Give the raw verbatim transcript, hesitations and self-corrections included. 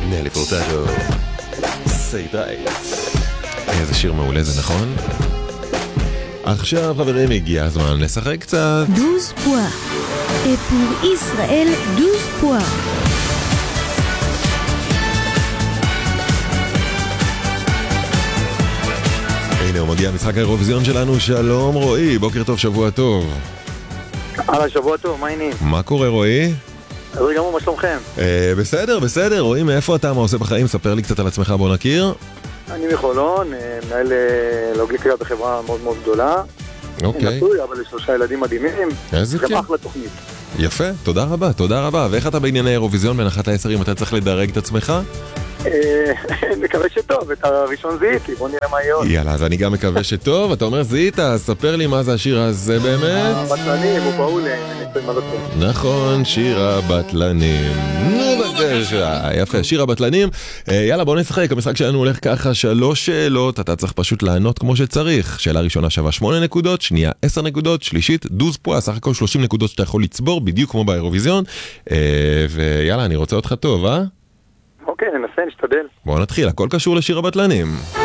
נלי פורטאדו, Say Right. איזה שיר מעולה זה, נכון? עכשיו חברים, הגיע הזמן לשחק קצת. douze points. Et pour Israël, douze points. הנה הוא מגיע משחק האירוויזיון שלנו. שלום רועי, בוקר טוב, שבוע טוב. הלאה, שבוע טוב, מה העניינים? מה קורה רועי? אז רגע, מה שלומכם? אה, בסדר, בסדר. רועי, מאיפה אתה? מה עושה בחיים? ספר לי קצת על עצמך, בוא נכיר. אני מחולון, מנהל לוגיסטיקה בחברה מאוד מאוד גדולה. אוקיי. נשוי, אבל לשלושה ילדים מדהימים. איזה גם כיף. אחלה תוכנית. יפה, תודה רבה, תודה רבה. ואיך אתה בענייני אירוויזיון בין אחת לעשר אם אתה צריך לדרג את עצמך? מקווה שטוב, את הראשון זיהיתי, בוא נראה מה יהיה עוד. יאללה, אז אני גם מקווה שטוב. אתה אומר זיהית, ספר לי מה זה השיר הזה באמת. הבטלנים, הוא באו להם, מה זה טוב. נכון, שיר הבטלנים. נו בבקשה, יפה, שיר הבטלנים. יאללה, בוא נשחק, המשחק שלנו הולך ככה, שלוש שאלות, אתה צריך פשוט לענות כמו שצריך. שאלה ראשונה שווה שמונה נקודות, שנייה עשר נקודות, שלישית דוז פואה, סך הכל שלושים נקודות שאתה יכול לצבור, בדיוק כמו באירוויזיון. ויאללה, אני רוצה אותך טוב, אה? אוקיי, ננסה, נשתדל. בואו נתחיל, הכל קשור לשיר הבטלנים.